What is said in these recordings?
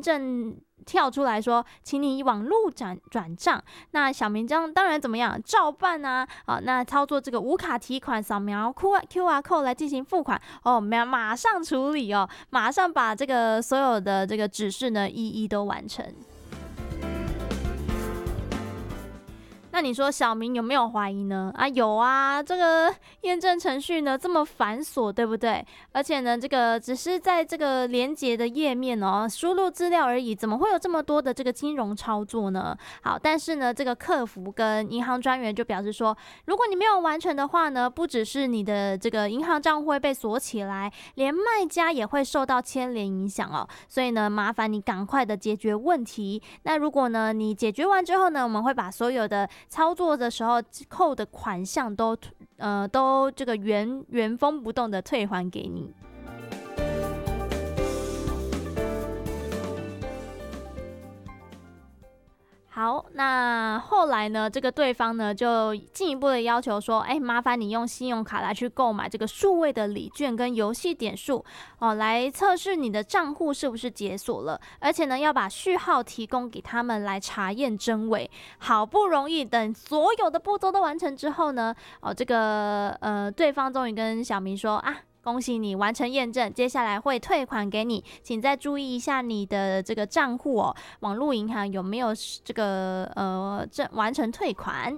证跳出来说，请你网络转账。那小明当然怎么样，照办啊！那操作这个无卡提款，扫描 QR code 来进行付款哦，马上处理哦，马上把这个所有的这个指示呢一一都完成。那你说小明有没有怀疑呢？有啊，这个验证程序呢这么繁琐，对不对？而且呢，这个只是在这个连结的页面输入资料而已，怎么会有这么多的这个金融操作呢？好，但是呢，这个客服跟银行专员就表示说，如果你没有完成的话呢，不只是你的这个银行账户会被锁起来，连卖家也会受到牵连影响哦。所以呢，麻烦你赶快的解决问题。那如果呢，你解决完之后呢，我们会把所有的操作的时候扣的款项都这个原封不动的退还给你。好，那后来呢，这个对方呢就进一步的要求说，麻烦你用信用卡来去购买这个数位的礼券跟游戏点数来测试你的账户是不是解锁了，而且呢要把序号提供给他们来查验真伪。好不容易等所有的步骤都完成之后呢，这个对方终于跟小明说恭喜你完成验证，接下来会退款给你，请再注意一下你的这个账户网络银行有没有这个完成退款。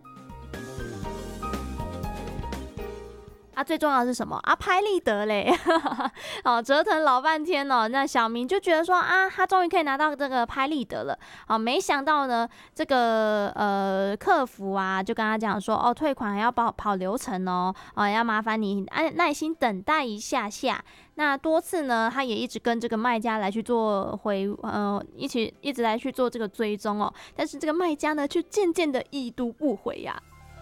最重要的是什么拍立得嘞折腾老半天那小明就觉得说他终于可以拿到这个拍立得了没想到呢，这个客服就跟他讲说退款还要跑流程要麻烦你耐心等待一下下。那多次呢，他也一直跟这个卖家来去做一直来去做这个追踪但是这个卖家呢，却渐渐的已读不回呀。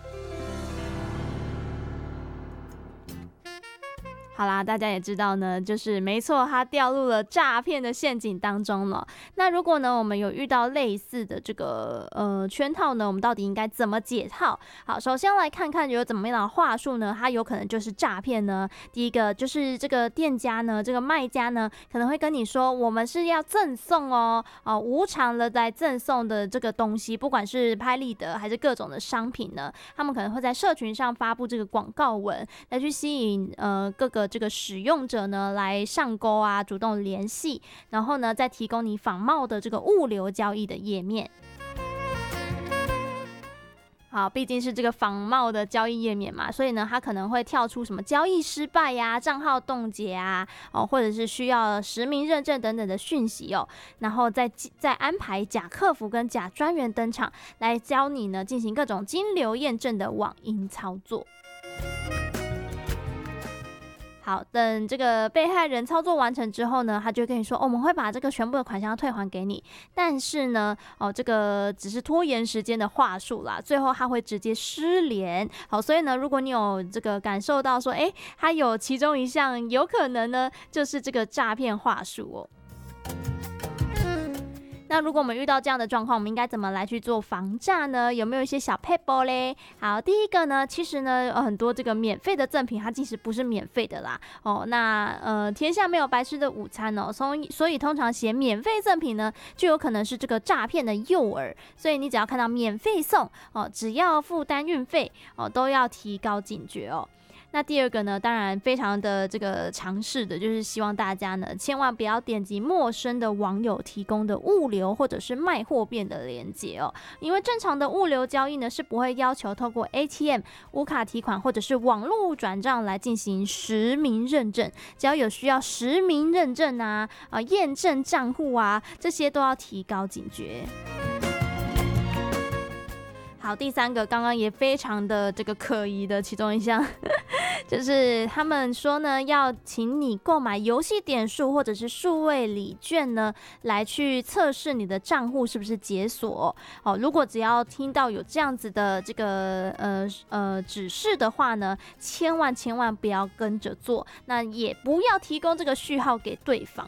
好啦，大家也知道呢，就是没错，他掉入了诈骗的陷阱当中了。那如果呢，我们有遇到类似的这个圈套呢，我们到底应该怎么解套？好，首先来看看有怎么样的话术呢，它有可能就是诈骗呢。第一个就是这个店家呢，这个卖家呢，可能会跟你说，我们是要赠送无偿的来赠送的这个东西，不管是拍立得还是各种的商品呢，他们可能会在社群上发布这个广告文，来去吸引各个这个使用者呢来上钩主动联系，然后呢再提供你仿冒的这个物流交易的页面。好，毕竟是这个仿冒的交易页面嘛，所以呢，它可能会跳出什么交易失败呀、账号冻结或者是需要实名认证等等的讯息然后再安排假客服跟假专员登场，来教你呢进行各种金流验证的网银操作。好，等这个被害人操作完成之后呢，他就跟你说，我们会把这个全部的款项退还给你，但是呢，这个只是拖延时间的话术啦，最后他会直接失联。好，所以呢，如果你有这个感受到说，他有其中一项有可能呢，就是这个诈骗话术那如果我们遇到这样的状况，我们应该怎么来去做防诈呢？有没有一些小撇步嘞？好，第一个呢，其实呢，很多这个免费的赠品，它其实不是免费的啦。那天下没有白吃的午餐所以通常写免费赠品呢，就有可能是这个诈骗的诱饵。所以你只要看到免费送只要负担运费都要提高警觉那第二个呢，当然非常的这个尝试的，就是希望大家呢，千万不要点击陌生的网友提供的物流或者是卖货变的连结因为正常的物流交易呢，是不会要求透过 ATM、无卡提款或者是网络转账来进行实名认证，只要有需要实名认证验证账户这些都要提高警觉。好，第三个刚刚也非常的这个可疑的其中一项就是他们说呢，要请你购买游戏点数或者是数位礼券呢，来去测试你的账户是不是解锁如果只要听到有这样子的这个指示的话呢，千万不要跟着做，那也不要提供这个序号给对方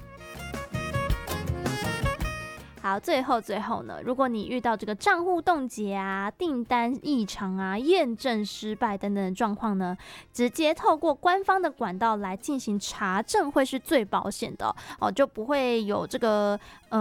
好，最后呢，如果你遇到这个账户冻结订单异常验证失败等等的状况呢，直接透过官方的管道来进行查证会是最保险的就不会有这个